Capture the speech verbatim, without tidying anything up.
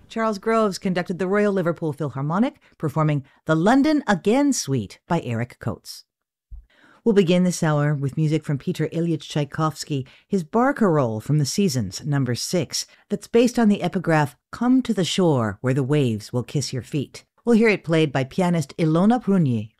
Charles Groves conducted the Royal Liverpool Philharmonic, performing the London Again Suite by Eric Coates. We'll begin this hour with music from Peter Ilyich Tchaikovsky, his Barcarolle from the Seasons, number six, that's based on the epigraph, "Come to the shore where the waves will kiss your feet." We'll hear it played by pianist Ilona Prunier.